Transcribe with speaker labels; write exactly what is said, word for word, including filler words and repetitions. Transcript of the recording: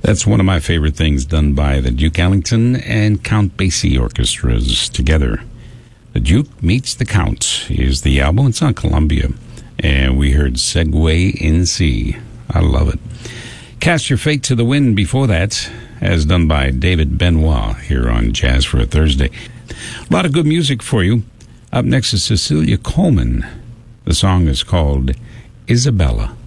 Speaker 1: That's one of my favorite things done by the Duke Ellington and Count Basie orchestras together. The Duke Meets the Count is the album. It's on Columbia. And we heard Segway in C. I love it. Cast Your Fate to the Wind before that, as done by David Benoit here on Jazz for a Thursday. A lot of good music for you. Up next is Cecilia Coleman. The song is called Isabella.